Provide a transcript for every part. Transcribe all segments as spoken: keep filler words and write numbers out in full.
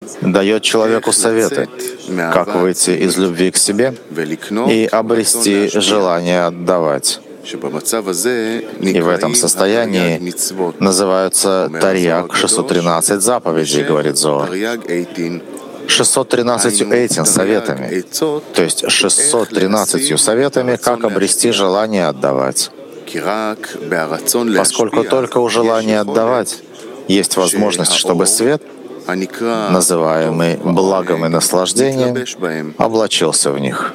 дает человеку советы, как выйти из любви к себе и обрести желание отдавать. И в этом состоянии называются Тарьяг шестьсот тринадцать заповедей, говорит Зоар. шестьсот тринадцатью эйтин советами, то есть шестьсот тринадцатью советами, как обрести желание отдавать. Поскольку только у желания отдавать есть возможность, чтобы свет, называемый благом и наслаждением, облачился в них.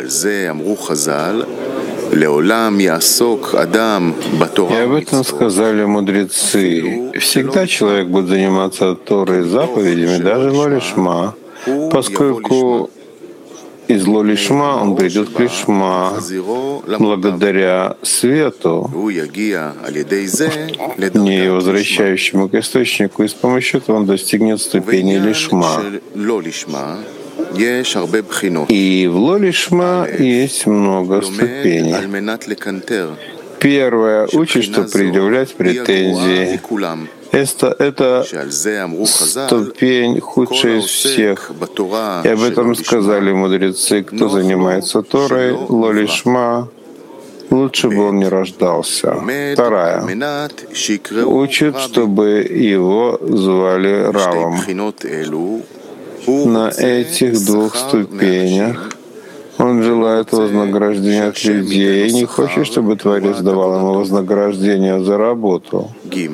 И об этом сказали мудрецы. Всегда человек будет заниматься Торой и заповедями, даже ло-лишма, поскольку из ло-лишма он придет к лишма благодаря свету, не возвращающему к источнику, и с помощью этого он достигнет ступени лишма. И в ло-лишма есть много ступеней. Первое учит, что предъявлять претензии. Это, это ступень худшая из всех. И об этом сказали мудрецы, кто занимается Торой, ло-лишма, лучше бы он не рождался. Вторая. Учит, чтобы его звали Равом. На этих двух ступенях он желает вознаграждения от людей и не хочет, чтобы Творец давал ему вознаграждение за работу.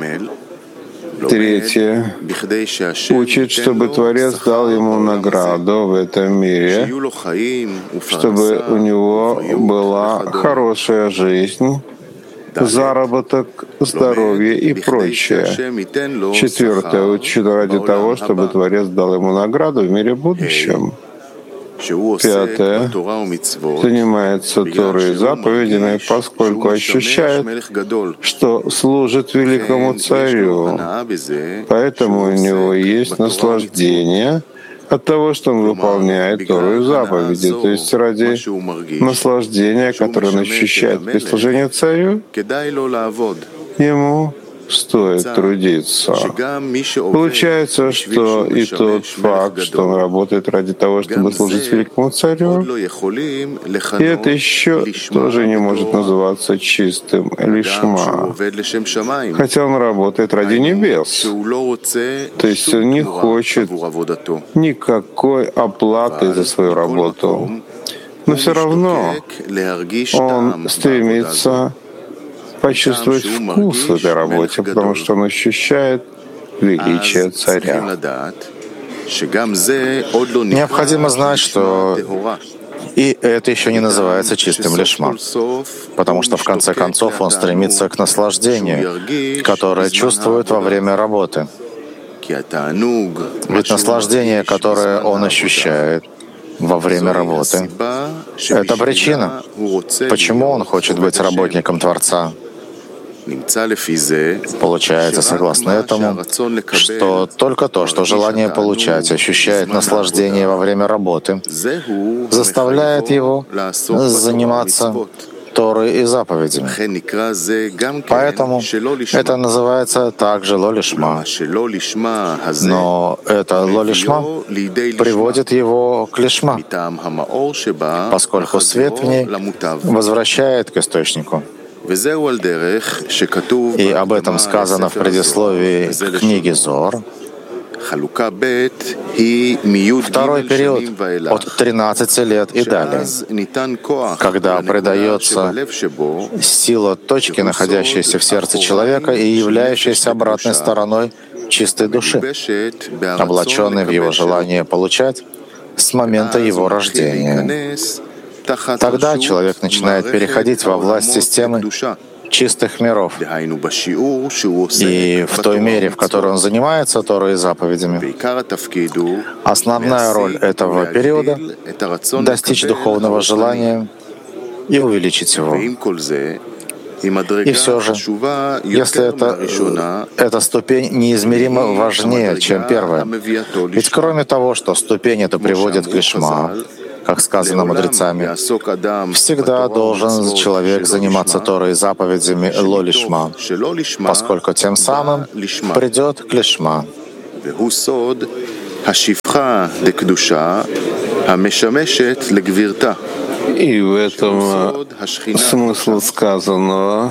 Третье. Учит, чтобы Творец дал ему награду в этом мире, чтобы у него была хорошая жизнь, заработок, здоровье и прочее. Четвертое. Учит ради того, чтобы Творец дал ему награду в мире будущем. Пятое. Занимается Торой и заповедями, поскольку ощущает, что служит великому царю. Поэтому у него есть наслаждение от того, что он выполняет Тору и заповеди. То есть ради наслаждения, которое он ощущает при служении царю, ему стоит трудиться. Получается, что и тот факт, что он работает ради того, чтобы служить великому царю, и это еще тоже не может называться чистым лишма, хотя он работает ради небес. То есть он не хочет никакой оплаты за свою работу, но все равно он стремится почувствовать вкус в этой работе, потому что он ощущает величие царя. Необходимо знать, что и это еще не называется чистым лишма, потому что в конце концов он стремится к наслаждению, которое чувствует во время работы. Ведь наслаждение, которое он ощущает во время работы, это причина, почему он хочет быть работником Творца. Получается, согласно этому, что только то, что желание получать ощущает наслаждение во время работы, заставляет его заниматься Торой и заповедями. Поэтому это называется также ло-лишма. Но это ло-лишма приводит его к лишма, поскольку свет в ней возвращает к источнику. И об этом сказано в предисловии к книге Зоар. Второй период от тринадцати лет и далее, когда придается сила точки, находящейся в сердце человека и являющейся обратной стороной чистой души, облаченной в его желание получать с момента его рождения. Тогда человек начинает переходить во власть системы чистых миров. И в той мере, в которой он занимается Торой и заповедями, основная роль этого периода — достичь духовного желания и увеличить его. И все же, если это, эта ступень неизмеримо важнее, чем первая, ведь кроме того, что ступень эта приводит к лишма, как сказано мудрецами, всегда должен человек заниматься Торой и заповедями ло-лишма, поскольку тем самым придет к лишма. И в этом смысл сказанного,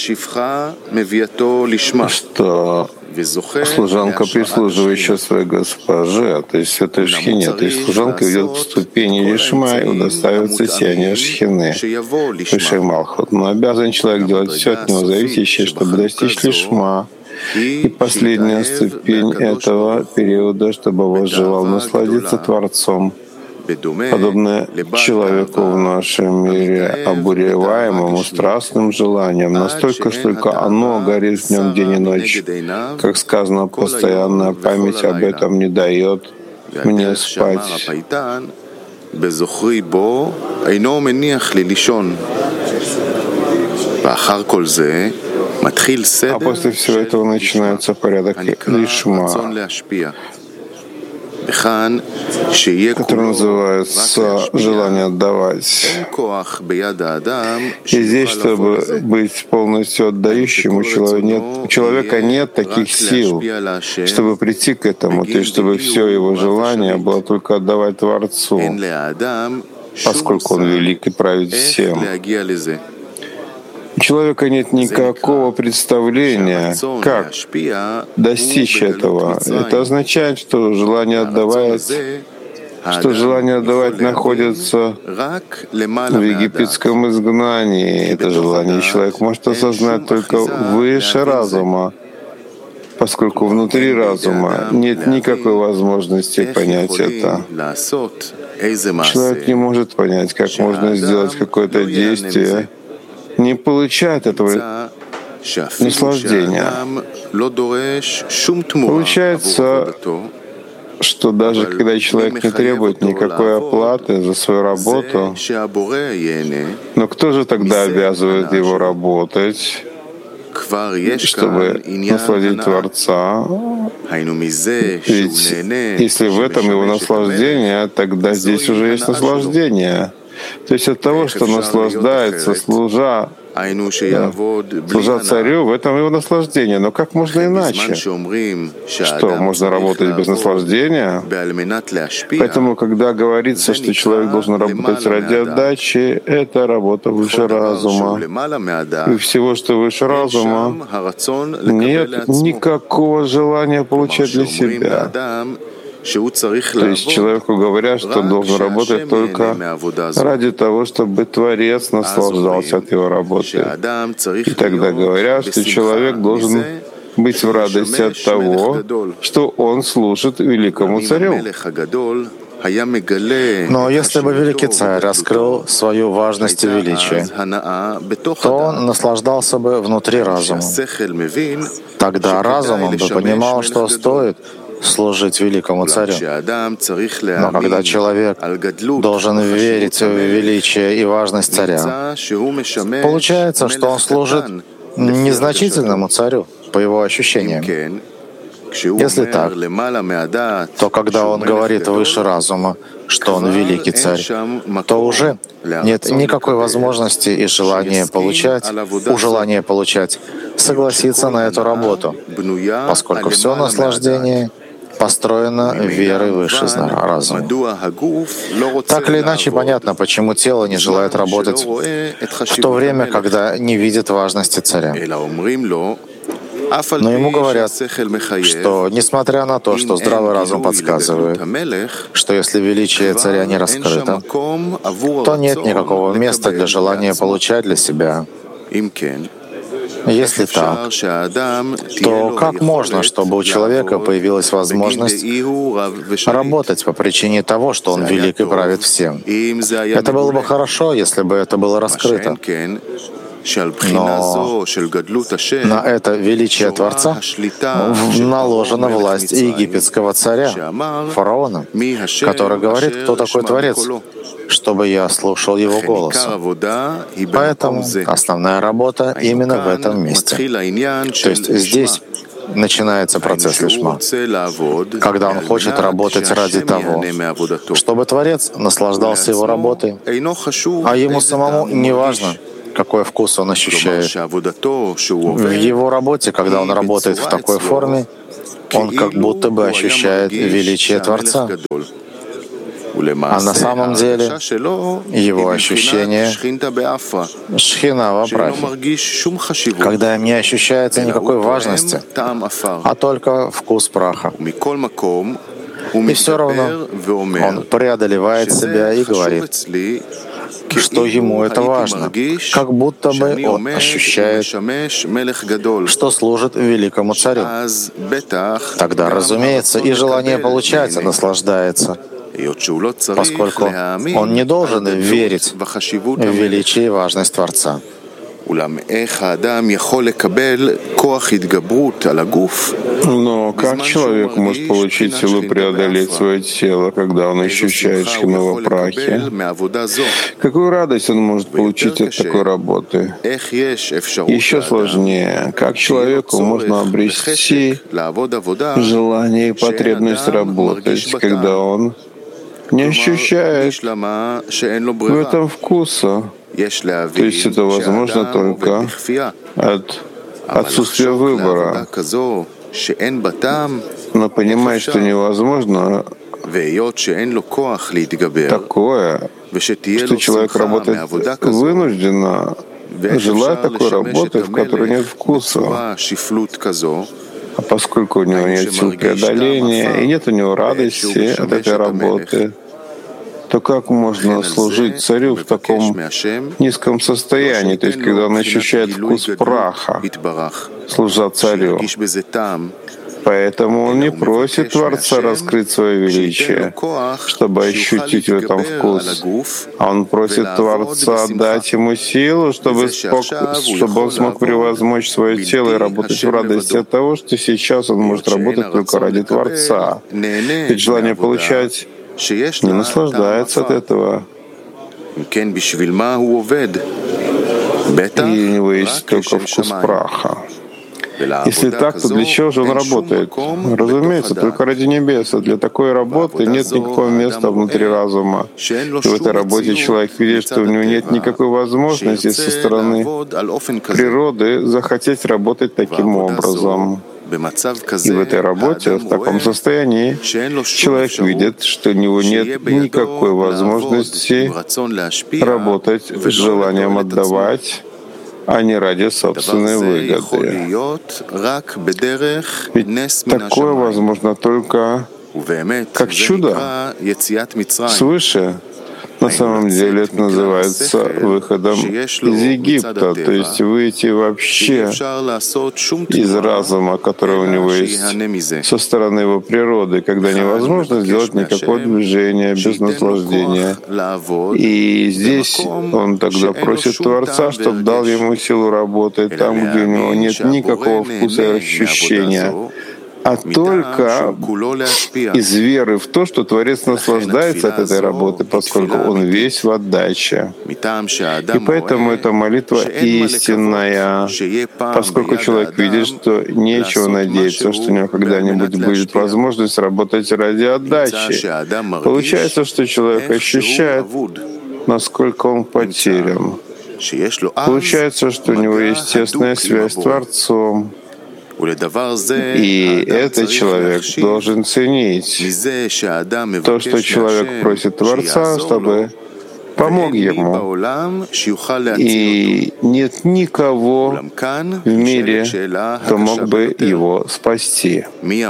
что служанка, прислуживающая своей госпоже, то есть святой Шхине, то есть служанка ведет к ступени Лишма и удостаивается сияния Шхины, Высшей Малхут. Но обязан человек делать все от него зависящее, чтобы достичь Лишма. И последняя ступень этого периода, чтобы он желал насладиться Творцом, подобно человеку в нашем мире, обуреваемому страстным желанием, настолько, что только оно горит в нем день и ночь. Как сказано, постоянная память об этом не дает мне спать. А после всего этого начинается порядок Лишма, который называется желание отдавать. И здесь, чтобы быть полностью отдающим, у человека нет, у человека нет таких сил, чтобы прийти к этому, то есть чтобы все его желание было только отдавать Творцу, поскольку Он велик и правит всем. У человека нет никакого представления, как достичь этого. Это означает, что желание отдавать, что желание отдавать находится в египетском изгнании. Это желание человек может осознать только выше разума, поскольку внутри разума нет никакой возможности понять это. Человек не может понять, как можно сделать какое-то действие, не получает этого наслаждения. Получается, что даже когда человек не требует никакой оплаты за свою работу, но кто же тогда обязывает его работать, чтобы насладить Творца? Ведь если в этом его наслаждение, тогда здесь уже есть наслаждение. То есть от того, что наслаждается, служа, да, служа царю, в этом его наслаждение. Но как можно иначе? Что, можно работать без наслаждения? Поэтому, когда говорится, что человек должен работать ради отдачи, это работа выше разума. И всего, что выше разума, нет никакого желания получать для себя. То есть человеку говорят, что он должен работать только ради того, чтобы Творец наслаждался от его работы. И тогда говорят, что человек должен быть в радости от того, что он служит великому царю. Но если бы великий царь раскрыл свою важность и величие, то он наслаждался бы внутри разума. Тогда разумом бы понимал, что стоит служить великому царю. Но когда человек должен верить в величие и важность царя, получается, что он служит незначительному царю, по его ощущениям. Если так, то когда он говорит выше разума, что он великий царь, то уже нет никакой возможности и желания получать, у желания получать, согласиться на эту работу, поскольку все наслаждение построено верой выше разума. Так или иначе, понятно, почему тело не желает работать в то время, когда не видит важности царя. Но ему говорят, что, несмотря на то, что здравый разум подсказывает, что если величие царя не раскрыто, то нет никакого места для желания получать для себя. Если так, то как можно, чтобы у человека появилась возможность работать по причине того, что он велик и правит всем? Это было бы хорошо, если бы это было раскрыто. Но на это величие Творца наложена власть египетского царя, фараона, который говорит, кто такой Творец, чтобы я слушал его голос. Поэтому основная работа именно в этом месте. То есть здесь начинается процесс Лишма, когда он хочет работать ради того, чтобы Творец наслаждался его работой, а ему самому не важно, какой вкус он ощущает. В его работе, когда он работает в такой форме, Он как будто бы ощущает величие Творца. А на самом деле его ощущение — шхина в апрахе, когда им не ощущается никакой важности, а только вкус праха. И все равно он преодолевает себя и говорит, что ему это важно, как будто бы он ощущает, что служит великому царю. Тогда, разумеется, и желание получать наслаждается, поскольку он не должен верить в величие и важность Творца. Но как человек может получить силу преодолеть свое тело, когда он ощущает шхину в прахе? Какую радость он может получить от такой работы? Еще сложнее, как человеку можно обрести желание и потребность работать, когда он не ощущает в этом вкуса? То есть это возможно только от отсутствия выбора. Но понимать, что невозможно такое, что человек работает вынужденно, желая такой работы, в которой нет вкуса. А поскольку у него нет сил преодоления и нет у него радости от этой работы, то как можно служить царю в таком низком состоянии, то есть когда он ощущает вкус праха, служа царю? Поэтому он не просит Творца раскрыть свое величие, чтобы ощутить в этом вкус, а он просит Творца дать ему силу, чтобы, спок... чтобы он смог превозмочь свое тело и работать в радости от того, что сейчас он может работать только ради Творца. Ведь желание получать не наслаждается от этого. И у него есть только вкус праха. Если так, то для чего же он работает? Разумеется, только ради небес. А для такой работы нет никакого места внутри разума. И в этой работе человек видит, что у него нет никакой возможности со стороны природы захотеть работать таким образом. И в этой работе, в таком состоянии, человек видит, что у него нет никакой возможности работать с желанием отдавать, а не ради собственной выгоды. Ведь такое возможно только как чудо свыше. На самом деле это называется выходом из Египта, то есть выйти вообще из разума, который у него есть со стороны его природы, когда невозможно сделать никакого движения без наслаждения. И здесь он тогда просит Творца, чтобы дал ему силу работать там, где у него нет никакого вкуса и ощущения, а только из веры в то, что Творец наслаждается от этой работы, поскольку он весь в отдаче. И поэтому эта молитва истинная, поскольку человек видит, что нечего надеяться, что у него когда-нибудь будет возможность работать ради отдачи. Получается, что человек ощущает, насколько он потерян. Получается, что у него есть тесная связь с Творцом. И этот человек должен ценить то, что человек просит Творца, чтобы помог ему. И нет никого в мире, кто мог бы его спасти.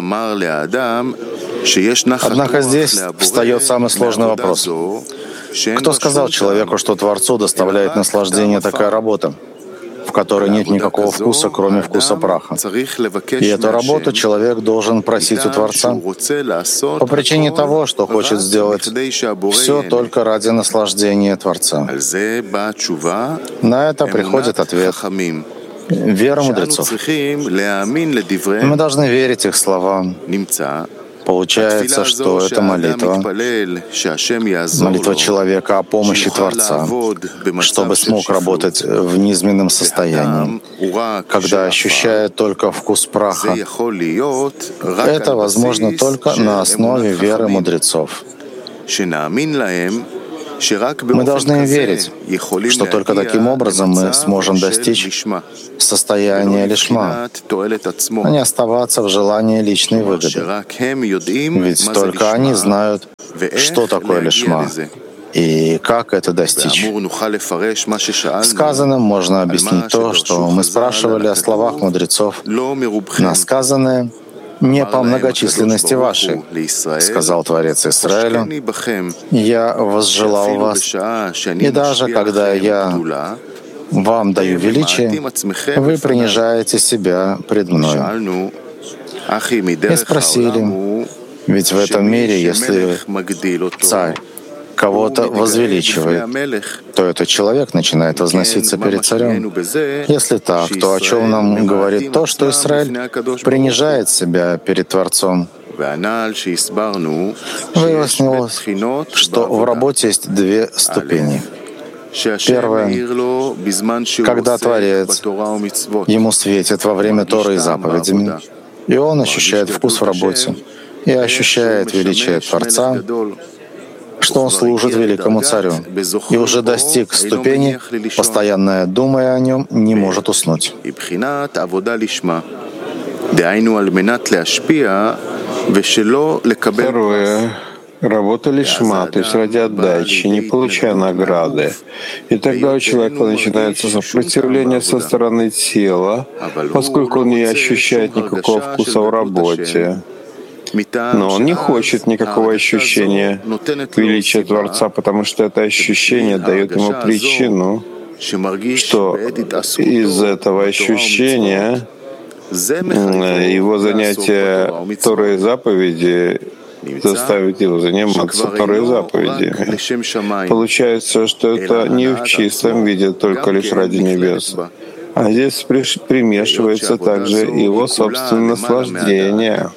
Однако здесь встает самый сложный вопрос. Кто сказал человеку, что Творцу доставляет наслаждение такая работа, в которой нет никакого вкуса, кроме вкуса праха? И эту работу человек должен просить у Творца по причине того, что хочет сделать все только ради наслаждения Творца. На это приходит ответ — вера мудрецов. Мы должны верить их словам. Получается, что это молитва, молитва человека о помощи Творца, чтобы смог работать в низменном состоянии, когда ощущает только вкус праха. Это возможно только на основе веры мудрецов. Мы должны им верить, что только таким образом мы сможем достичь состояния лишма, а не оставаться в желании личной выгоды. Ведь только они знают, что такое лишма и как это достичь. Сказанным можно объяснить то, что мы спрашивали о словах мудрецов, на сказанное не по многочисленности вашей, сказал Творец Израилю, я возжелал вас, и даже когда я вам даю величие, вы принижаете себя пред мною. И спросили, ведь в этом мире, если царь кого-то возвеличивает, то этот человек начинает возноситься перед царем. Если так, то о чем нам говорит то, что Израиль принижает себя перед Творцом? Выяснилось, что в работе есть две ступени. Первое, когда Творец ему светит во время Торы и заповедями, и он ощущает вкус в работе, и ощущает величие Творца, что он служит великому царю, и уже достиг ступени, постоянно думая о нем, не может уснуть. Второе. Работа лишма, то есть ради отдачи, не получая награды. И тогда у человека начинается сопротивление со стороны тела, поскольку он не ощущает никакого вкуса в работе. Но он не хочет никакого ощущения величия Творца, потому что это ощущение дает ему причину, что из этого ощущения его занятие Торой и заповеди заставит его заниматься Торой и заповедями. Получается, что это не в чистом виде, только лишь ради небес. А здесь примешивается также его собственное наслаждение.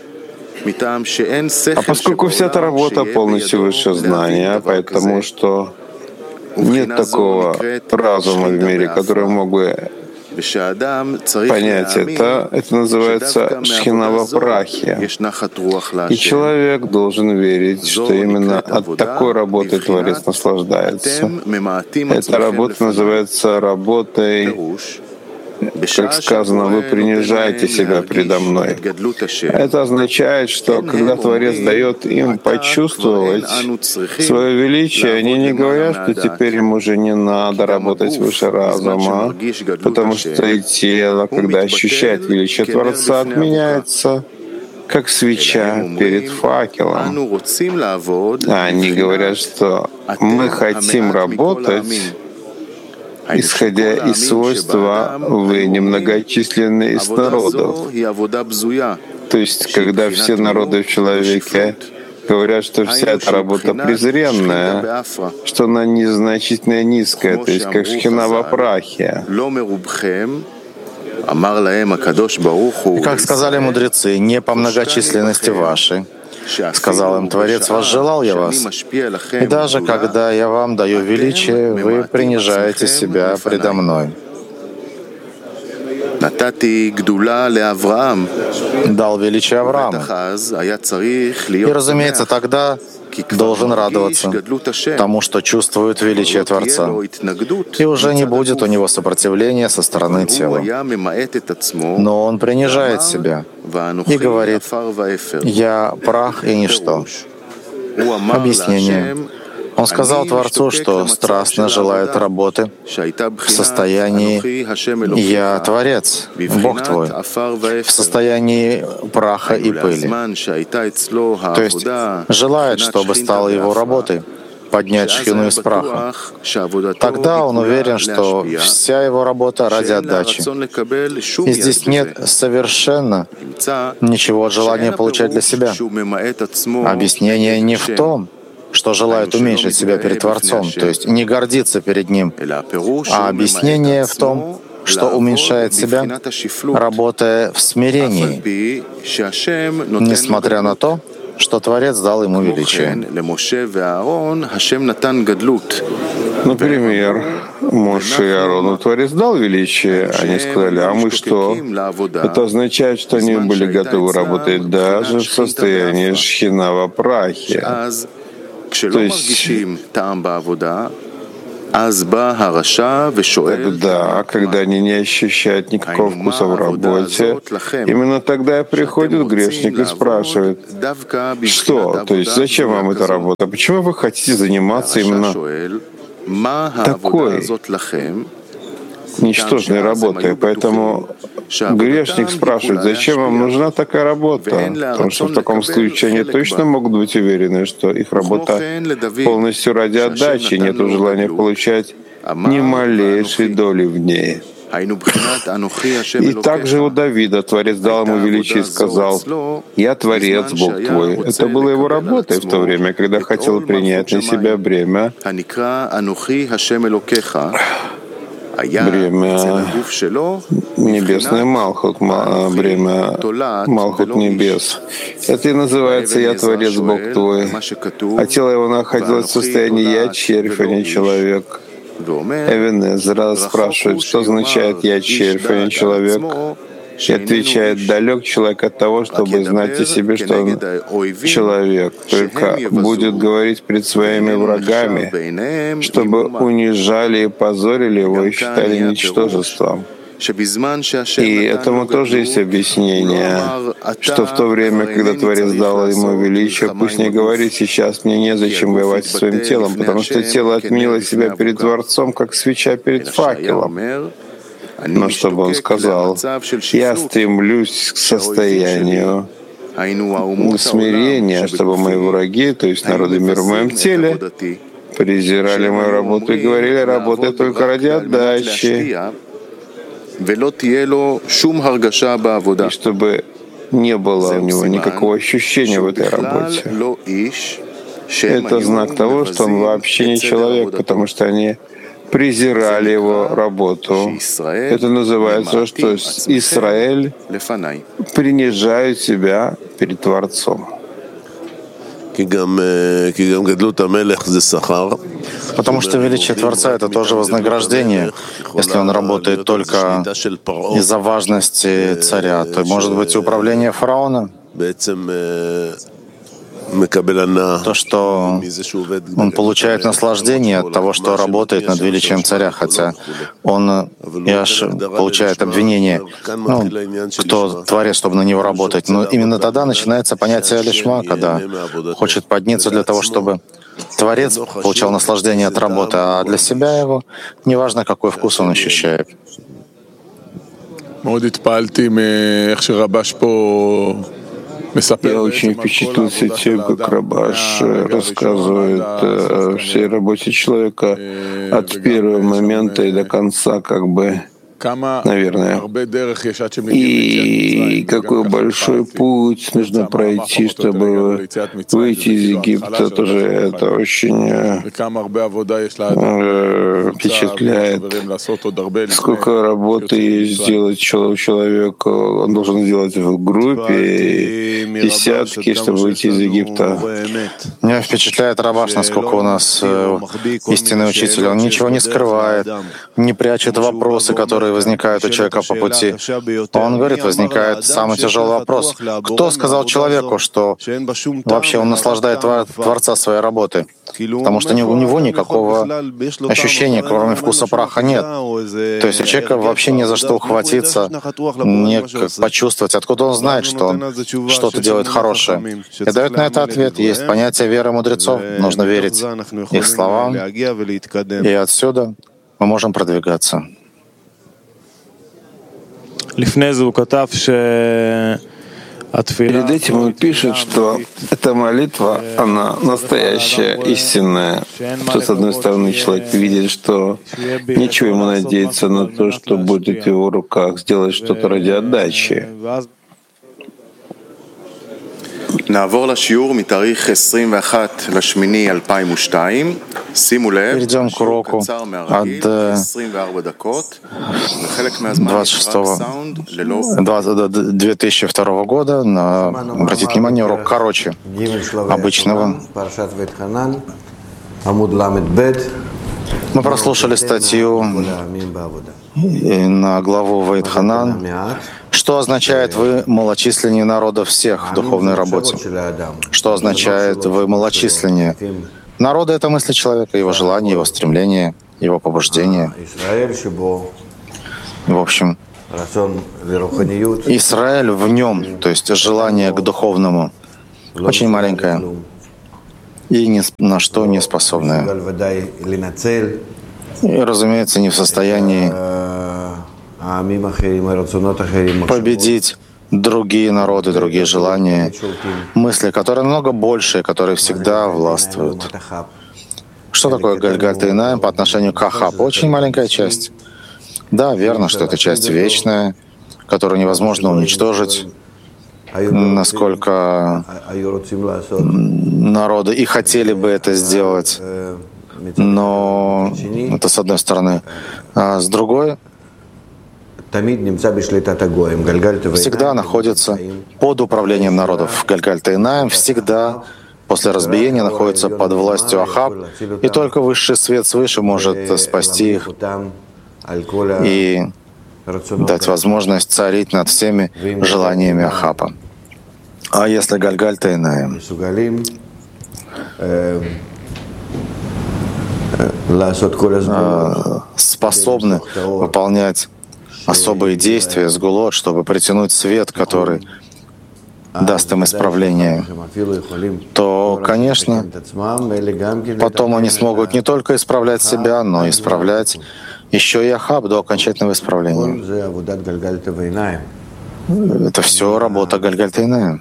А поскольку вся эта работа полностью выше знания, поэтому что нет такого разума в мире, который мог бы понять это, это называется шхина во прахе. И человек должен верить, что именно от такой работы Творец наслаждается. Эта работа называется работой, как сказано, вы принижаете себя предо мной. Это означает, что когда Творец дает им почувствовать свое величие, они не говорят, что теперь им уже не надо работать выше разума, потому что и тело, когда ощущает величие Творца, отменяется, как свеча перед факелом. А они говорят, что мы хотим работать, исходя из свойства «вы немногочисленны из народов». То есть, когда все народы в человеке говорят, что вся эта работа презренная, что она незначительная, низкая, то есть как шхина во прахе. И как сказали мудрецы, не по многочисленности вашей, сказал им Творец, возжелал я вас. И даже когда я вам даю величие, вы принижаете себя предо мной. Дал величие Аврааму. И, разумеется, тогда должен радоваться тому, что чувствует величие Творца. И уже не будет у него сопротивления со стороны тела. Но он принижает себя и говорит, «Я прах и ничто». Объяснение. Он сказал Творцу, что страстно желает работы в состоянии «Я Творец, Бог твой», в состоянии праха и пыли. То есть желает, чтобы стало его работой поднять шхину из праха. Тогда он уверен, что вся его работа ради отдачи. И здесь нет совершенно ничего от желания получать для себя. Объяснение не в том, что желает уменьшить себя перед Творцом, то есть не гордиться перед Ним, а объяснение в том, что уменьшает себя, работая в смирении, несмотря на то, что Творец дал ему величие. Например, Моше и Аарону Творец дал величие, они сказали, а мы что? Это означает, что они были готовы работать даже в состоянии шхина во прахе. То есть тогда, когда они не ощущают никакого вкуса в работе, именно тогда и приходит грешник и спрашивает, что, то есть зачем вам эта работа, почему вы хотите заниматься именно такой ничтожной работой. Поэтому грешник спрашивает, зачем вам нужна такая работа? Потому что в таком случае они точно могут быть уверены, что их работа полностью ради отдачи, нет желания получать ни малейшей доли в ней. И также у Давида Творец дал ему величие и сказал: «Я Творец, Бог твой». Это было его работой в то время, когда хотел принять на себя бремя, бремя небесное Малхут, бремя Малхут небес. Это и называется «Я Творец, Бог твой». А тело его находилось в состоянии «Я червь, а не человек». Эвен Эзра спрашивает, что означает «Я червь, а не человек», и отвечает: далек человек от того, чтобы знать о себе, что он человек, только будет говорить пред своими врагами, чтобы унижали и позорили его и считали ничтожеством. И этому тоже есть объяснение, что в то время, когда Творец дал ему величие, пусть не говорит сейчас: мне незачем воевать со своим телом, потому что тело отменило себя перед Творцом, как свеча перед факелом. Но чтобы он сказал: я стремлюсь к состоянию смирения, чтобы мои враги, то есть народы мира в моем теле, презирали мою работу и говорили: работай только ради отдачи, и чтобы не было у него никакого ощущения в этой работе. Это знак того, что он вообще не человек, потому что они презирали его работу. Это называется, что Израиль принижает себя перед Творцом. Потому что величие Творца — это тоже вознаграждение. Если он работает только из-за важности царя, то, может быть, и управление фараона. То, что он получает наслаждение от того, что работает над величием царя, хотя он и аж получает обвинение, ну, кто творец, чтобы на него работать. Но именно тогда начинается понятие лишма, когда хочет подняться для того, чтобы творец получал наслаждение от работы, а для себя его неважно, какой вкус он ощущает. Я очень впечатлился тем, как Рабаш рассказывает о всей работе человека от первого момента и до конца, как бы, наверное. И какой большой путь нужно пройти, чтобы выйти из Египта. Тоже это очень э, впечатляет. Сколько работы есть сделать человеку, он должен сделать в группе, десятки, чтобы выйти из Египта. Меня впечатляет Рабаш, насколько у нас э, истинный учитель. Он ничего не скрывает, не прячет вопросы, которые возникают у человека по пути. Он говорит, возникает самый тяжелый вопрос. Кто сказал человеку, что вообще он наслаждает Творца своей работы? Потому что у него никакого ощущения, кроме вкуса праха, нет. То есть у человека вообще не за что ухватиться, не почувствовать, откуда он знает, что он что-то делает хорошее. И дает на это ответ. Есть понятие веры мудрецов. Нужно верить их словам, и отсюда мы можем продвигаться. Перед этим он пишет, что эта молитва, она настоящая, истинная. Что, с одной стороны, человек видит, что нечего ему надеяться на то, что будет в его руках сделать что-то ради отдачи. Перейдем к уроку от двадцать шестого две тысячи второго года. Обратите внимание, урок короче обычного. Мы прослушали статью на главу Ваидханан. Что означает «вы малочисленнее народа всех» в духовной работе? Что означает «вы малочисленнее»? Народы — это мысли человека, его желания, его стремления, его побуждения. В общем, Израиль в нем, то есть желание к духовному, очень маленькое и ни на что не способное. И, разумеется, не в состоянии победить другие народы, другие желания, мысли, которые намного больше, которые всегда властвуют. Что такое Гальгальта Инаим по отношению к Ахаб? Очень маленькая часть. Да, верно, что это часть вечная, которую невозможно уничтожить, насколько народы и хотели бы это сделать. Но это с одной стороны. А с другой, всегда находится под управлением народов. Гальгальта Инаим всегда после разбиения находится под властью Ахаб, и только высший свет свыше может спасти их и дать возможность царить над всеми желаниями Ахаба. А если Гальгальта Инаим способны выполнять особые действия с гулот, чтобы притянуть свет, который даст им исправление, то, конечно, потом они смогут не только исправлять себя, но и исправлять еще и Ахаб до окончательного исправления. Это все работа Гальгальта Инаим.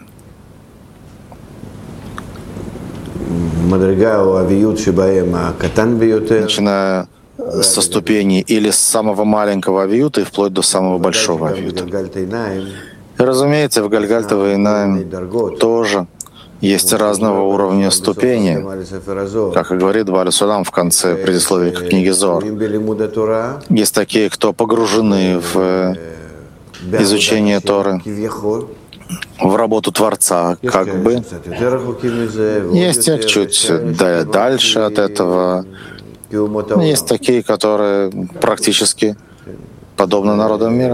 Начиная со ступени или с самого маленького авиюта и вплоть до самого большого авиюта. И, разумеется, в Гальгальта Инаим тоже есть разного уровня ступени, как и говорит Бааль Сулам в конце предисловия к книге Зоар. Есть такие, кто погружены в изучение Торы, в работу Творца, как бы. Есть те чуть дальше от этого. Есть такие, которые практически подобны народам мира.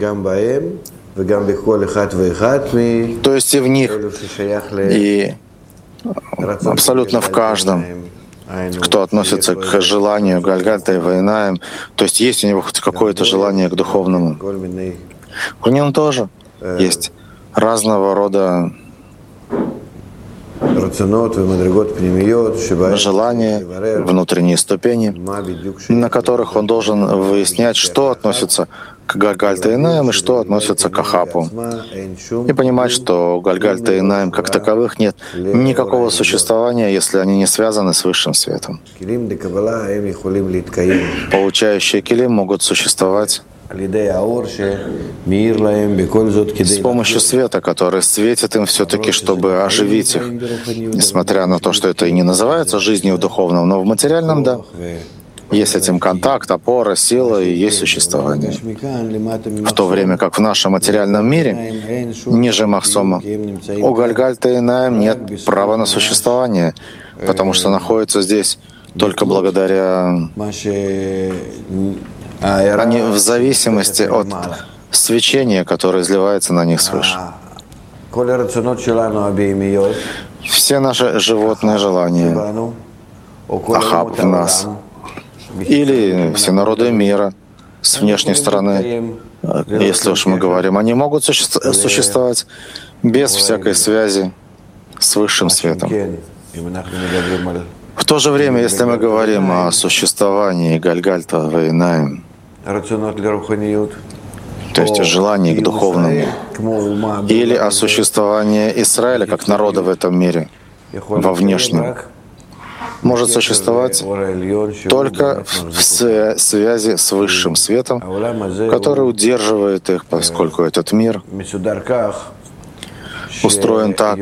То есть и в них, и абсолютно в каждом, кто относится к желанию Гальгальта Инаим, то есть есть у него хоть какое-то желание к духовному. В нем тоже есть разного рода желания, внутренние ступени, на которых он должен выяснять, что относится к Гальгальта Инаим и что относится к Ахапу. И понимать, что Гальгальта Инаим как таковых нет никакого существования, если они не связаны с высшим светом. Получающие килим могут существовать с помощью света, который светит им все-таки, чтобы оживить их, несмотря на то, что это и не называется жизнью в духовном, но в материальном — да. Есть этим контакт, опора, сила и есть существование. В то время как в нашем материальном мире, ниже Махсома, у Гальгальта Инаим нет права на существование, потому что находится здесь только благодаря... Они в зависимости от свечения, которое изливается на них свыше. Все наши животные желания, Ахаб в нас, или все народы мира с внешней стороны, если уж мы говорим, они могут суще- существовать без всякой связи с высшим светом. В то же время, если мы говорим о существовании Гальгальта Инаим, то есть о желании к духовному, или о существовании Израиля как народа в этом мире, во внешнем, может существовать только в связи с высшим светом, который удерживает их, поскольку этот мир устроен так,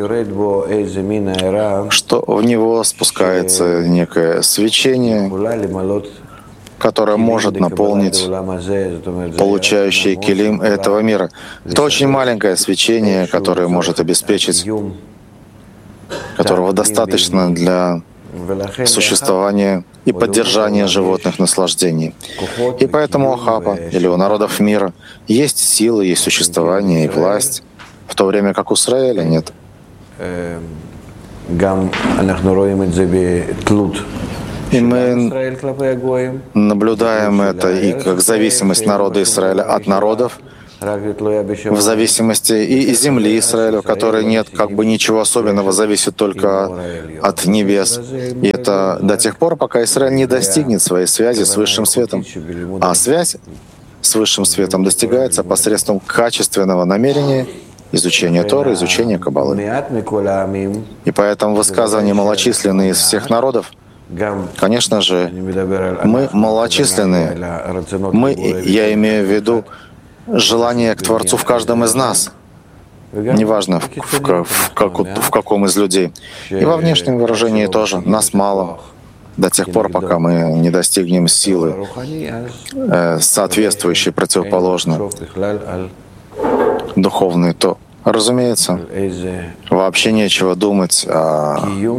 что в него спускается некое свечение, которое может наполнить получающий килим этого мира. Это очень маленькое свечение, которое может обеспечить, которого достаточно для существования и поддержания животных наслаждений. И поэтому у Ахаба или у народов мира есть сила, есть существование и власть, в то время как у Израиля нет. И мы наблюдаем это и как зависимость народа Израиля от народов, в зависимости и земли Израиля, в которой нет как бы ничего особенного, зависит только от небес. И это до тех пор, пока Израиль не достигнет своей связи с Высшим Светом. А связь с Высшим Светом достигается посредством качественного намерения изучения Торы, изучения Каббалы. И поэтому высказывания «малочисленные из всех народов», конечно же, мы малочисленные. Мы, я имею в виду, желание к Творцу в каждом из нас, неважно в, в, в, как, в каком из людей. И во внешнем выражении тоже. Нас мало до тех пор, пока мы не достигнем силы, э, соответствующей, противоположной духовной, то, разумеется, вообще нечего думать о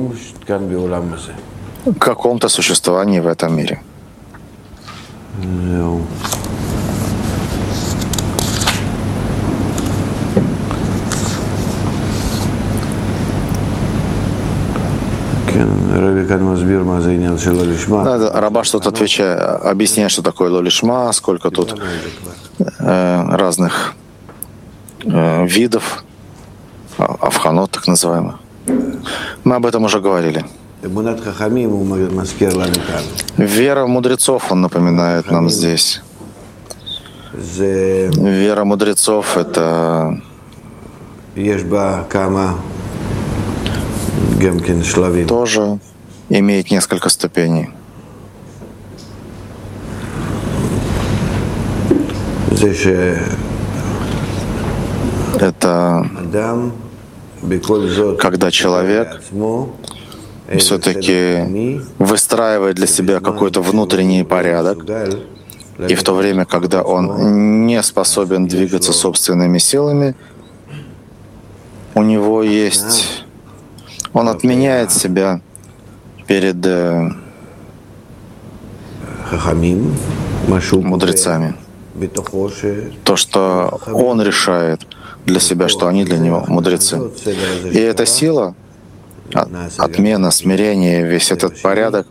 каком-то существовании в этом мире. Да, Раба что-то отвечает, объясняет, что такое лолишма, сколько тут э, разных э, видов, авханот так называемых. Мы об этом уже говорили. Вера мудрецов, он напоминает нам здесь. Вера мудрецов — это тоже имеет несколько ступеней. Это когда человек все-таки выстраивает для себя какой-то внутренний порядок, и в то время, когда он не способен двигаться собственными силами, у него есть... Он отменяет себя перед мудрецами. То, что он решает для себя, что они для него мудрецы. И эта сила, отмена, смирение, весь этот порядок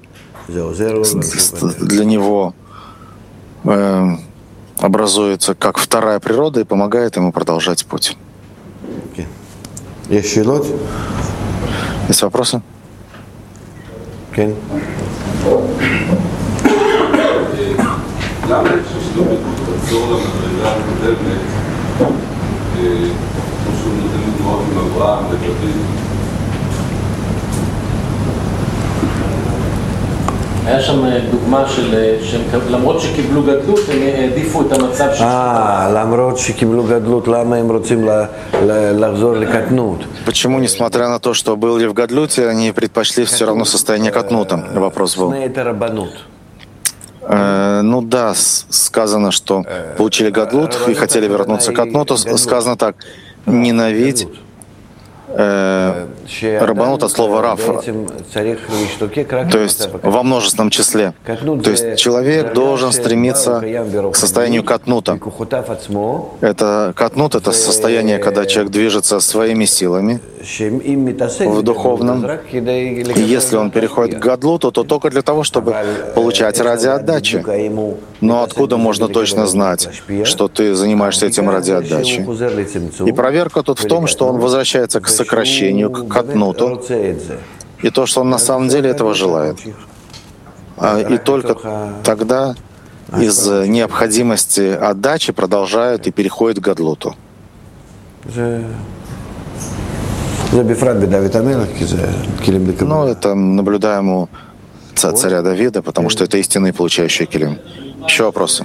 для него э, образуется как вторая природа и помогает ему продолжать путь. Есть вопросы? כן. למה אני חושב שלא תחזור למדרגה הקודמת, כמו שהוא נותן לדמות עם אברהם ודוד? היה שם דוגמה של, למרות שקיבלו גדלות, הם העדיפו את המצב של... אה, למרות שקיבלו גדלות, למה הם רוצים לחזור לקטנות? Почему, несмотря на то, что были в гадлуте, они предпочли все равно состояние катнута? Вопрос был. Э, ну да, сказано, что получили гадлут и хотели вернуться к катнуту. Сказано так: ненавидь. Э, рабанут от слова «рав», то есть во множественном числе. То есть человек должен стремиться к состоянию катнута. Это катнут — это состояние, когда человек движется своими силами в духовном. И если он переходит к гадлуту, то только для того, чтобы получать ради отдачи. Но откуда можно точно знать, что ты занимаешься этим ради отдачи? И проверка тут в том, что он возвращается к сокращению, к катнуту, и то, что он на самом деле этого желает. И только тогда из необходимости отдачи продолжают и переходят к гадлуту. Ну, это наблюдаем у царя Давида, потому что это истинные получающие килим. Еще вопросы?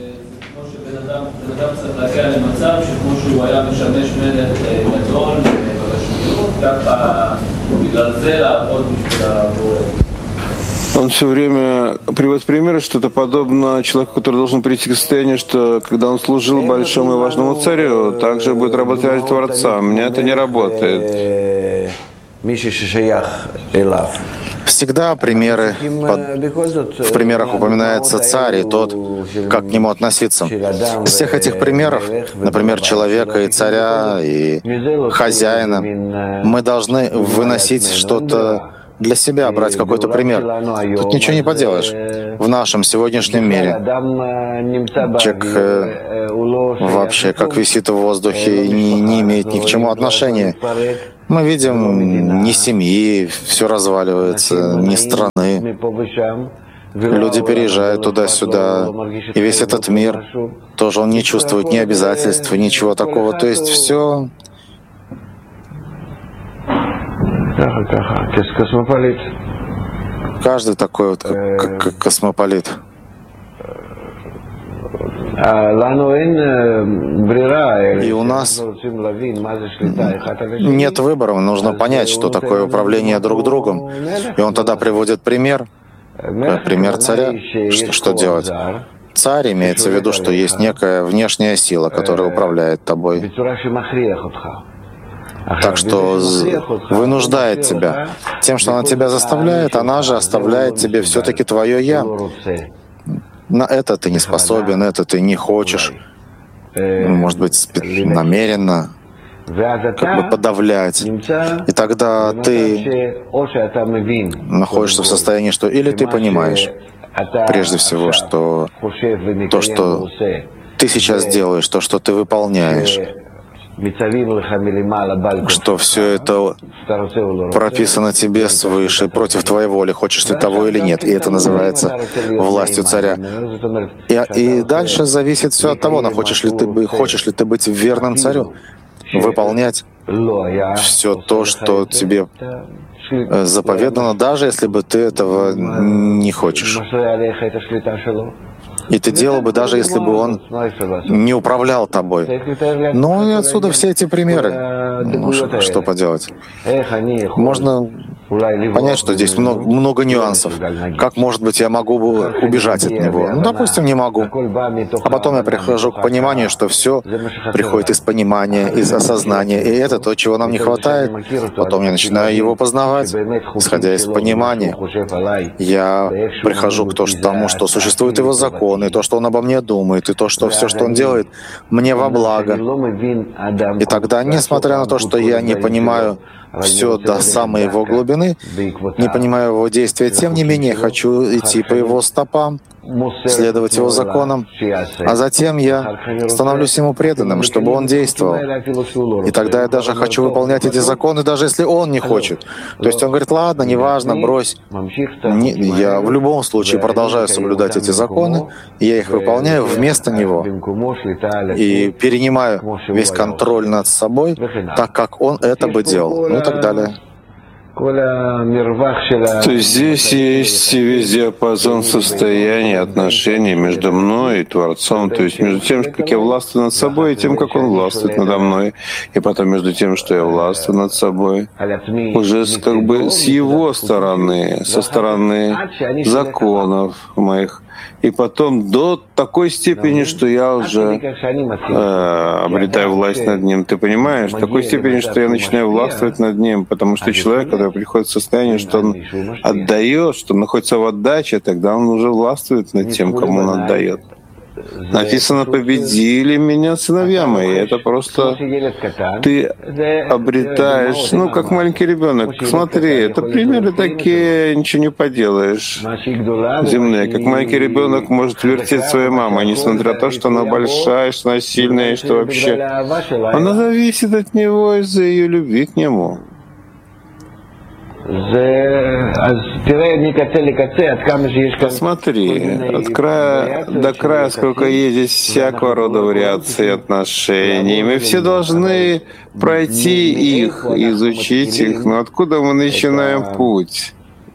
Он все время приводит примеры, что это подобно человеку, который должен прийти к состоянию, что когда он служил большому и важному царю, также будет работать ради Творца. У меня это не работает. Всегда примеры, под, в примерах упоминается царь и тот, как к нему относиться. Из всех этих примеров, например, человека и царя, и хозяина, мы должны выносить что-то для себя, брать какой-то пример. Тут ничего не поделаешь. В нашем сегодняшнем мире человек э, вообще как висит в воздухе и не, не имеет ни к чему отношения. Мы видим ни семьи, все разваливается, ни страны. Люди переезжают туда-сюда, и весь этот мир тоже он не чувствует ни обязательств, ничего такого. То есть все. Каждый такой вот как, как космополит. И у нас нет выбора, нужно понять, что такое управление друг другом. И он тогда приводит пример, пример царя, что, что делать. Царь имеется в виду, что есть некая внешняя сила, которая управляет тобой. Так что вынуждает тебя. Тем, что она тебя заставляет, она же оставляет тебе все-таки твое «я». На это ты не способен, это ты не хочешь, может быть, намеренно, как бы подавлять. И тогда ты находишься в состоянии, что или ты понимаешь, прежде всего, что то, что ты сейчас делаешь, то, что ты выполняешь, что все это прописано тебе свыше, против твоей воли, хочешь ты того или нет. И это называется властью царя. И, и дальше зависит все от того, хочешь ли ты, хочешь ли ты быть верным царю, выполнять все то, что тебе заповедано, даже если бы ты этого не хочешь. И ты делал бы, даже если бы он не управлял тобой. Ну и отсюда все эти примеры. Ну, что, что поделать? Можно понять, что здесь много, много нюансов. Как, может быть, я могу убежать от него? Ну, допустим, не могу. А потом я прихожу к пониманию, что все приходит из понимания, из осознания. И это то, чего нам не хватает. Потом я начинаю его познавать, исходя из понимания. Я прихожу к тому, что существует его закон, и то, что он обо мне думает, и то, что все, что он делает, мне во благо. И тогда, несмотря на то, что я не понимаю все до самой его глубины, не понимаю его действия, тем не менее хочу идти по его стопам, следовать его законам, а затем я становлюсь ему преданным, чтобы он действовал. И тогда я даже хочу выполнять эти законы, даже если он не хочет. То есть он говорит: ладно, неважно, брось. Не, я в любом случае продолжаю соблюдать эти законы, и я их выполняю вместо него. И перенимаю весь контроль над собой, так как он это бы делал. Ну и так далее. То есть здесь есть весь диапазон состояний, отношений между мной и Творцом, то есть между тем, как я властвую над собой, и тем, как Он властвует надо мной, и потом между тем, что я властвую над собой, уже с, как бы с Его стороны, со стороны законов моих, и потом до такой степени, что я уже э, обретаю власть над ним. Ты понимаешь? В такой степени, что я начинаю властвовать над ним, потому что человек, когда приходит в состояние, что он отдает, что он находится в отдаче, тогда он уже властвует над тем, кому он отдает. Написано: победили меня сыновья мои. Это просто ты обретаешь, ну, как маленький ребенок. Смотри, это примеры такие, ничего не поделаешь. Земные, как маленький ребенок может вертеть своей мамой, несмотря на то, что она большая, что она сильная, и что вообще она зависит от него из-за ее любви к нему. Посмотри, от края до края, сколько есть здесь всякого рода вариаций отношений. Мы все должны пройти их, изучить их. Но откуда мы начинаем путь?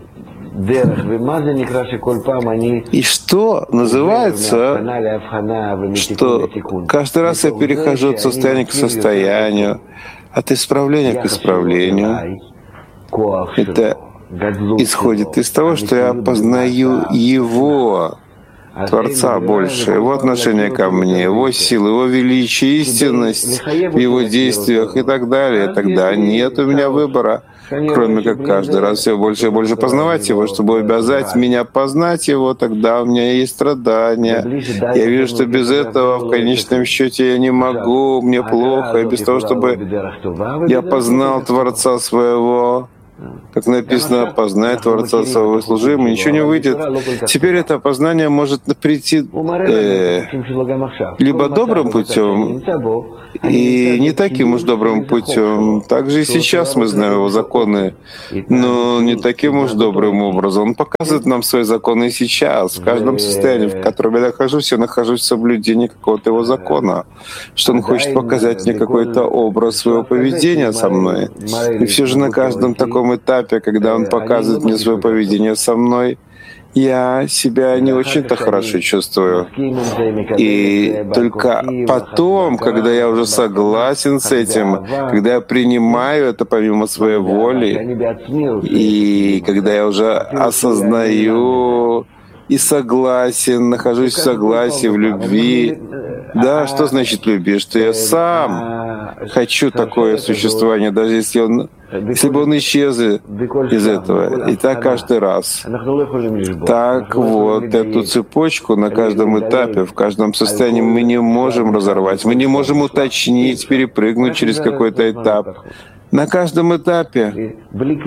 И что называется, что каждый раз я перехожу от состояния к состоянию, от исправления к исправлению. Это исходит из того, что я познаю Его, Творца, больше, Его отношение ко мне, Его силу, Его величие, истинность в Его действиях и так далее. Тогда нет у меня выбора. кроме как каждый раз все больше и больше познавать Его, чтобы обязать меня познать Его, тогда у меня есть страдания. Я вижу, что без этого в конечном счете я не могу, мне плохо, и без того, чтобы я познал Творца своего, как написано, познай Творца своего служимого, ничего не выйдет. Теперь это познание может прийти э, либо добрым путем, и не таким уж добрым путем. Также и сейчас мы знаем его законы, но не таким уж добрым образом. Он показывает нам свои законы и сейчас, в каждом состоянии, в котором я нахожусь, я нахожусь в соблюдении какого-то его закона, что он хочет показать мне какой-то образ своего поведения со мной. И все же на каждом таком этапе, когда он показывает мне свое поведение со мной, я себя не очень-то хорошо чувствую. И только потом, когда я уже согласен с этим, когда я принимаю это помимо своей воли, и когда я уже осознаю и согласен, нахожусь в согласии, в любви. Да, что значит любви? Что я сам хочу такое существование, даже если он, если бы он исчез из этого. И так каждый раз. Так вот, эту цепочку на каждом этапе, в каждом состоянии мы не можем разорвать, мы не можем уточнить, перепрыгнуть через какой-то этап. На каждом этапе.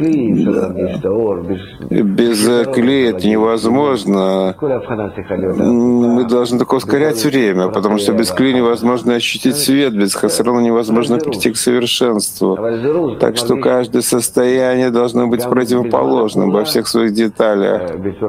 Без клея это невозможно. Мы должны только ускорять время, потому что без клея невозможно ощутить свет, без хасрона невозможно прийти к совершенству. Так что каждое состояние должно быть противоположным во всех своих деталях.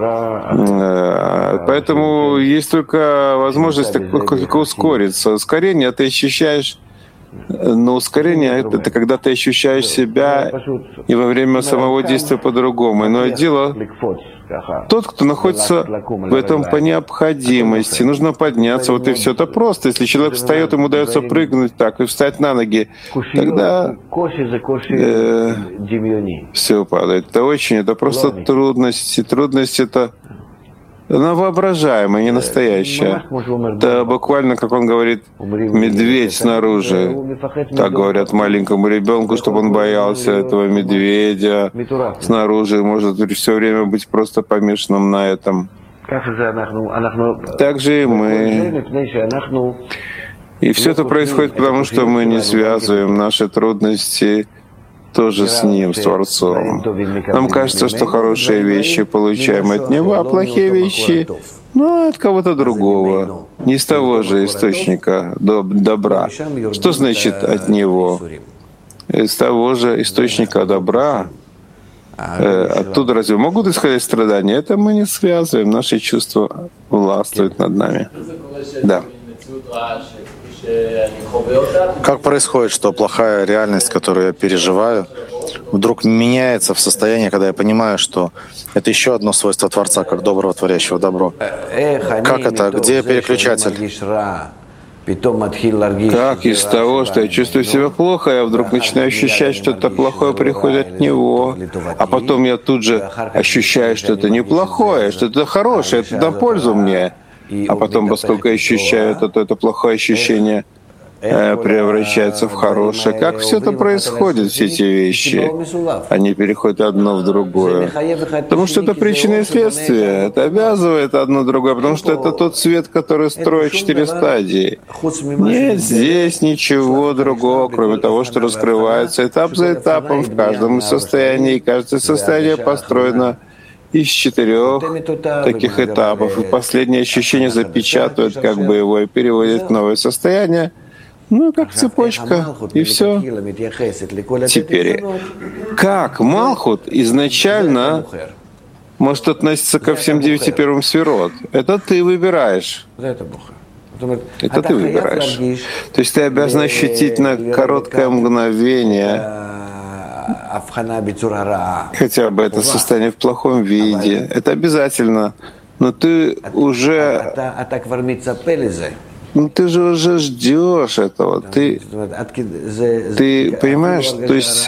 Поэтому есть только возможность только ускориться. Ускорение — ты ощущаешь. Но ускорение — это, это когда ты ощущаешь себя и во время самого действия по-другому. Иное дело, тот, кто находится в этом по необходимости, нужно подняться, вот и все. Это просто. Если человек встает, ему удается прыгнуть так и встать на ноги, тогда э, все падает. Это очень, это просто трудности. Трудность — это она воображаемая, не настоящая. Да, буквально, как он говорит, медведь снаружи. Так говорят маленькому ребенку, чтобы он боялся этого медведя снаружи, может все время быть просто помешанным на этом. Так же и мы. И все это происходит потому, что мы не связываем наши трудности тоже с Ним, с Творцом. Нам кажется, что хорошие вещи получаем от Него, а плохие вещи — ну, от кого-то другого, не с того же источника добра. Что значит от Него? Из того же источника добра. Э, оттуда разве могут исходить страдания? Это мы не связываем, наши чувства властвуют над нами. Да. Как происходит, что плохая реальность, которую я переживаю, вдруг меняется в состоянии, когда я понимаю, что это еще одно свойство Творца, как доброго, творящего добро? Как это? Где переключатель? Как из того, что я чувствую себя плохо, я вдруг начинаю ощущать, что это плохое приходит от Него, а потом я тут же ощущаю, что это неплохое, что это хорошее, это на пользу мне. А потом, поскольку я ощущаю это, то это плохое ощущение э, превращается в хорошее. Как все это происходит, все эти вещи? Они переходят одно в другое. Потому что это причина и следствие. Это обязывает одно другое, потому что это тот свет, который строит четыре стадии. Нет здесь ничего другого, кроме того, что раскрывается этап за этапом в каждом состоянии. И каждое состояние построено из четырех таких этапов. И последнее ощущение запечатывает как бы его и переводит в новое состояние. Ну, как цепочка, и все. Теперь, как Малхут изначально может относиться ко всем девяти первым сферот? Это ты выбираешь. Это ты выбираешь. То есть ты обязан ощутить на короткое мгновение хотя бы это состояние в плохом виде. Это обязательно. Но ты уже Ну, ты же уже ждешь этого. Ты, ты понимаешь, то есть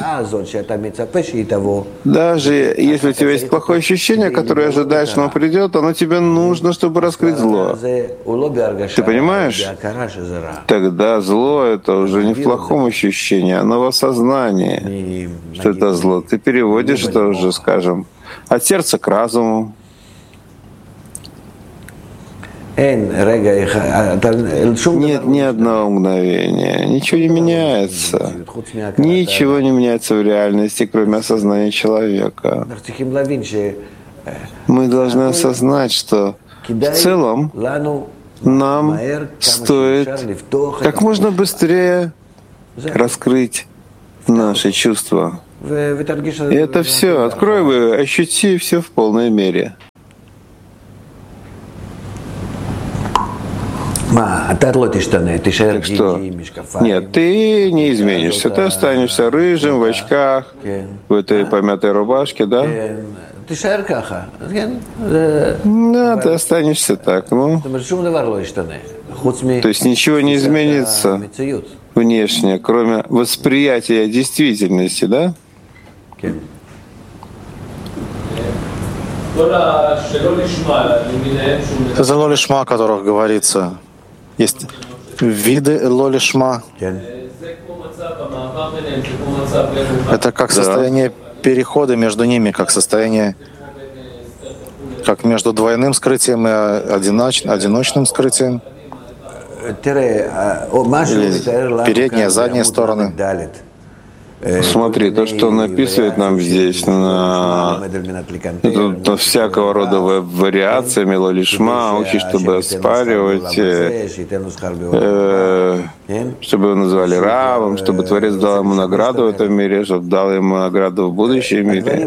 даже если у тебя есть плохое ощущение, которое ожидаешь, что оно придет, оно тебе нужно, чтобы раскрыть зло. Ты понимаешь? Тогда зло — это уже не в плохом ощущении, оно в осознании, что это зло. Ты переводишь это уже, скажем, от сердца к разуму. Нет ни одного мгновения. Ничего не меняется. Ничего не меняется в реальности, кроме осознания человека. Мы должны осознать, что в целом нам стоит как можно быстрее раскрыть наши чувства. И это все. Открой вы, ощути все в полной мере. Так что, нет, ты не изменишься, ты останешься рыжим, в очках, в этой помятой рубашке, да? Да, ты останешься так, ну. То есть ничего не изменится внешне, кроме восприятия действительности, да? Это лолишма, о которых говорится. Есть виды лолишма. Это как состояние перехода между ними, как состояние, как между двойным скрытием и одиноч, одиночным скрытием. Или передняя, задняя стороны. Смотри, то, что он описывает нам здесь, на, это всякого рода вариациями лолишма, учит, чтобы оспаривать, э, чтобы его назвали равом, чтобы Творец дал ему награду в этом мире, чтобы дал ему награду в будущем мире.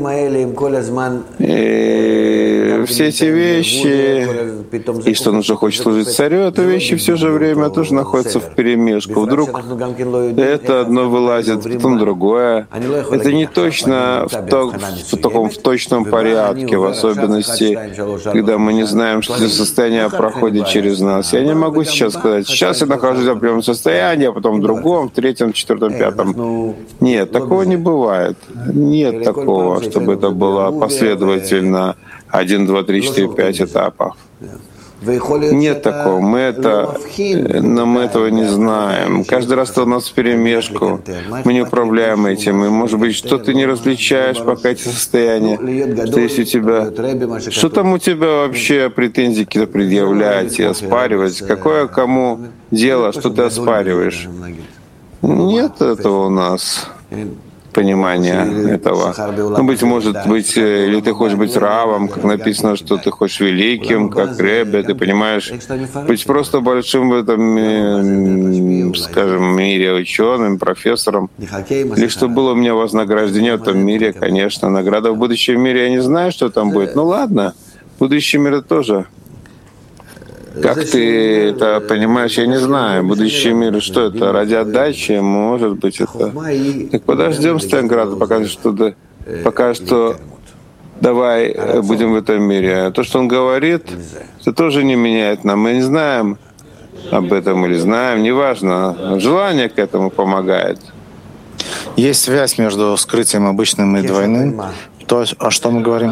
И все эти вещи, и что он уже хочет служить царю, это вещи все же время тоже находятся в перемешку. Вдруг это одно вылазит, потом другое. Это не точно в, то, в таком в точном порядке, в особенности, когда мы не знаем, что это состояние проходит через нас. Я не могу сейчас сказать, сейчас я нахожусь в определенном состоянии, а потом в другом, в третьем, в четвертом, в пятом. Нет, такого не бывает. Нет такого, чтобы это было последовательно один, два, три, четыре, пять этапов. Нет такого. Мы это, но мы этого не знаем. Каждый раз это у нас вперемешку. Мы не управляем этим. И, может быть, что ты не различаешь пока эти состояния. Что если у тебя... Что там у тебя вообще претензии какие-то предъявлять и оспаривать? Какое кому дело, что ты оспариваешь? Нет этого у нас. Понимания этого. Ну, быть может быть, или ты хочешь быть равом, как написано, что ты хочешь великим, как Ребе, ты понимаешь, быть просто большим в этом, скажем, мире ученым, профессором. Или что было у меня вознаграждение в этом мире, конечно. Награда в будущем мире, я не знаю, что там будет. Ну ладно, будущий мир тоже. Как ты это понимаешь, я не знаю. Будущий мир, что это? Ради отдачи, может быть, это... Так подождем Стенграда, пока что, пока что давай будем в этом мире. То, что он говорит, это тоже не меняет нам. Мы не знаем об этом или знаем, неважно. Желание к этому помогает. Есть связь между скрытием обычным и двойным. То, о что мы говорим?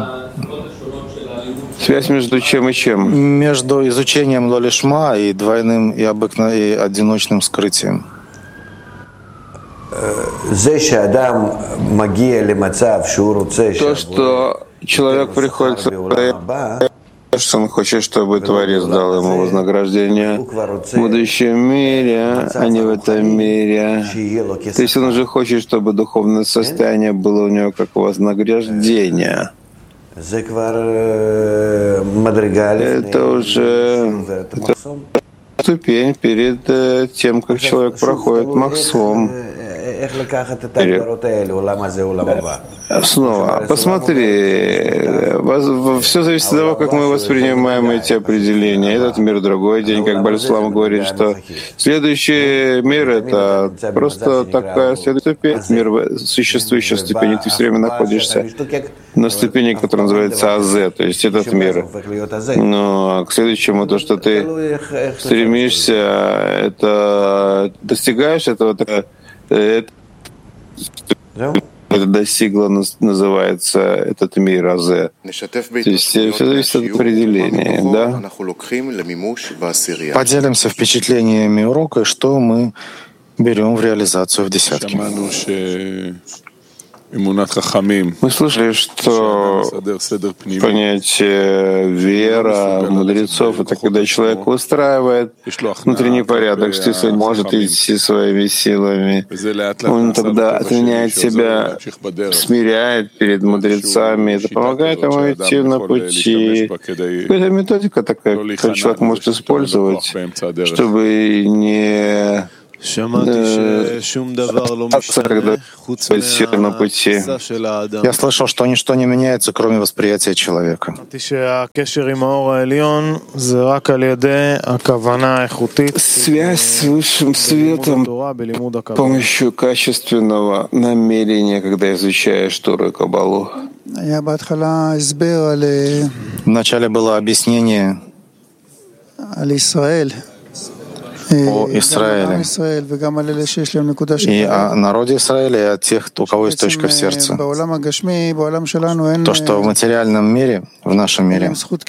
Связь между чем и чем? Между изучением лолишма и двойным и обыкновенным и одиночным скрытием. То, что человек приходит к что он хочет, чтобы Творец дал ему вознаграждение в будущем мире, а не в этом мире. То есть он уже хочет, чтобы духовное состояние было у него как вознаграждение. Это уже это ступень перед тем, как человек проходит махсом. Снова, посмотри, все зависит от того, как мы воспринимаем эти определения. Этот мир, другой день, как Бальслам говорит, что следующий мир — это просто такая следующая ступень, мир существующей ступени. Ты все время находишься на ступени, которая называется АЗ, то есть этот мир. Но к следующему, то, что ты стремишься, это достигаешь этого, это, это достигло, называется этот мир АЗ. То есть все зависит от определения, да? Поделимся впечатлениями урока, и что мы берем в реализацию в десятке. Мы слышали, что понятие вера мудрецов — это когда человек устраивает внутренний порядок, что если он может идти своими силами, он тогда отменяет себя, смиряет перед мудрецами, это помогает ему идти на пути. Это методика такая, которую человек может использовать, чтобы не на пути. Я слышал, что ничто не меняется, кроме восприятия человека. Связь с высшим светом с помощью качественного намерения, когда изучаешь Тору и Кабалу. Вначале было объяснение о Израиле и о народе Израиля, и о тех, у кого есть точка в сердце. То, что в материальном мире, в нашем мире,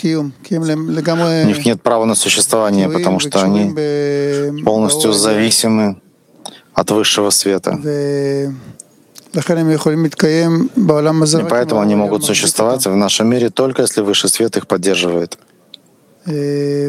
у них нет права на существование, потому что они полностью зависимы от высшего света. И поэтому они могут существовать в нашем мире только если высший свет их поддерживает. И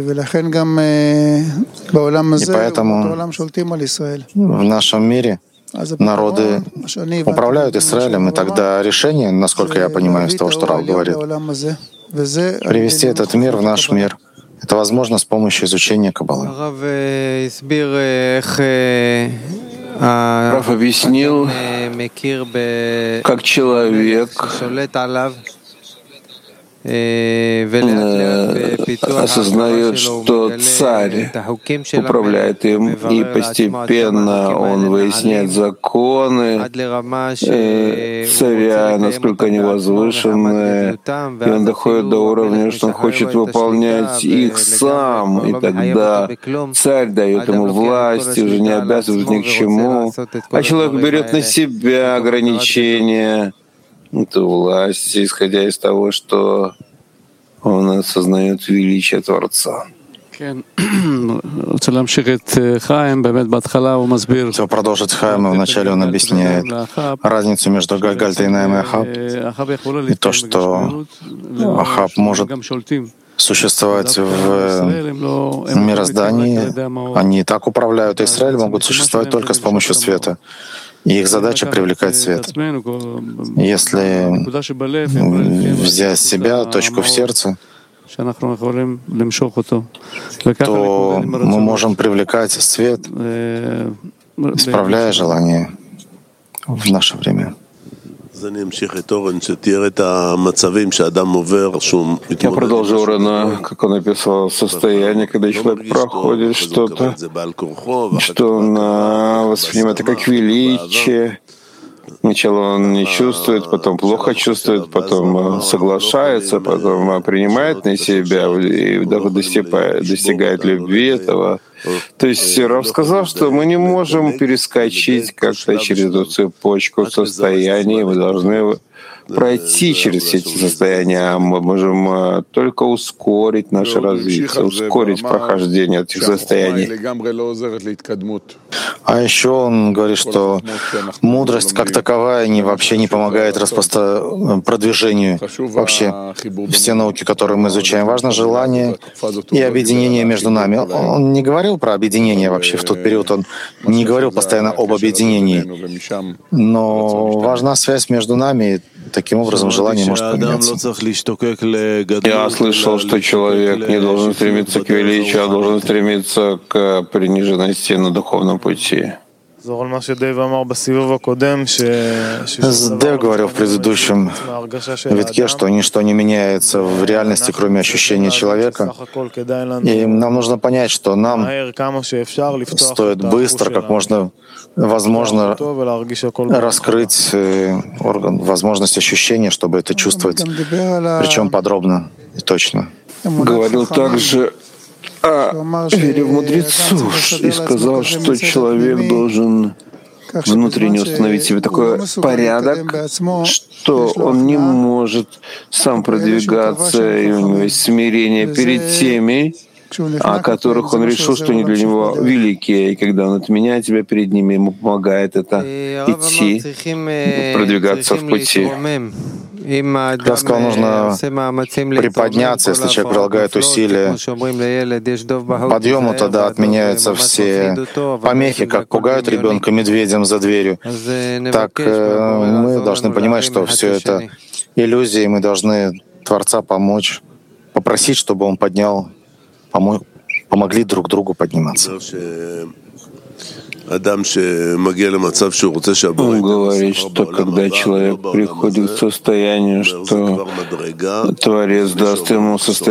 поэтому в нашем мире народы управляют Израилем, и тогда решение, насколько я понимаю, из того, что Рав говорит, привести этот мир в наш мир. Это возможно с помощью изучения Каббалы. Рав объяснил, как человек осознает, что царь управляет им, и постепенно он выясняет законы царя, насколько они возвышенные, и он доходит до уровня, что он хочет выполнять их сам, и тогда царь дает ему власть, и уже не обязывает ни к чему, а человек берет на себя ограничения, эту власть, исходя из того, что он осознает величие Творца. Все продолжит Хаим, вначале он объясняет разницу между Гальгальтейнаем и Ахаб, и то, что Ахаб может существовать в мироздании. Они и так управляют Израилем, могут существовать только с помощью света. И их задача — привлекать свет. Если взять себя, точку в сердце, то мы можем привлекать свет, исправляя желание в наше время. Я продолжу Орена, как он описал состояние, когда человек проходит что-то, что он воспринимает это как величие. Сначала он не чувствует, потом плохо чувствует, потом соглашается, потом принимает на себя и даже достигает любви этого. То есть Рав сказал, что мы не можем перескочить как-то через эту цепочку состояний, мы должны пройти через все эти состояния, мы можем только ускорить наше развитие, ускорить прохождение этих состояний. А еще он говорит, что мудрость как таковая не, вообще не помогает распостро... продвижению. Вообще все науки, которые мы изучаем, важно желание и объединение между нами. Он не говорил про объединение вообще в тот период, он не говорил постоянно об объединении. Но важна связь между нами, и таким образом желание может поменяться. Я слышал, что человек не должен стремиться к величию, а должен стремиться к приниженности на духовном пути. Дэв говорил в предыдущем витке, что ничто не меняется в реальности, кроме ощущения человека. И нам нужно понять, что нам стоит быстро, как можно, возможно, раскрыть орган, возможность ощущения, чтобы это чувствовать, причем подробно и точно. Говорил также о вере в мудрецов и сказал, что человек должен внутренне установить себе такой порядок, что он не может сам продвигаться, и у него есть смирение перед теми, о которых он решил, что они для него великие. И когда он отменяет тебя перед ними, ему помогает это идти, продвигаться в пути. Я сказал, нужно приподняться, если человек прилагает усилия к подъему, тогда отменяются все помехи, как пугают ребенка медведем за дверью. Так мы должны понимать, что все это иллюзии, мы должны Творца помочь, попросить, чтобы Он поднял, помогли друг другу подниматься. Он говорит, что когда человек приходит к состоянию, что Творец даст ему состояние,